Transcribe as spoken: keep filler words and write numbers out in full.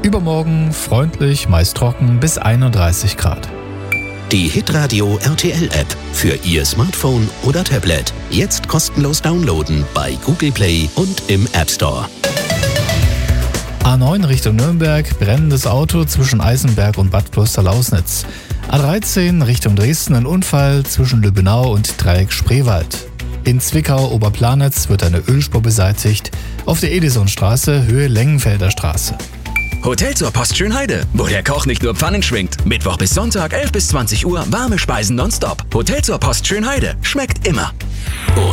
Übermorgen freundlich, meist trocken bis einunddreißig Grad. Die Hitradio R T L-App für Ihr Smartphone oder Tablet. Jetzt kostenlos downloaden bei Google Play und im App Store. A neun Richtung Nürnberg, brennendes Auto zwischen Eisenberg und Bad Klosterlausnitz. A dreizehn Richtung Dresden, ein Unfall zwischen Lübbenau und Dreieck Spreewald. In Zwickau-Oberplanitz wird eine Ölspur beseitigt. Auf der Edisonstraße Höhe Lengenfelder Straße. Hotel zur Post Schönheide, wo der Koch nicht nur Pfannen schwingt. Mittwoch bis Sonntag, elf bis zwanzig Uhr, warme Speisen nonstop. Hotel zur Post Schönheide, schmeckt immer.